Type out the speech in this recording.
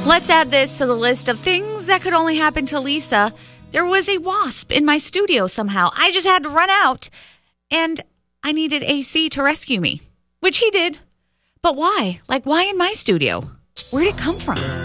Let's add this to the list of things that could only happen to Lisa. There was a wasp in my studio somehow. I just had to run out, and I needed AC to rescue me, which he did. But why? Like, why in my studio? Where'd it come from?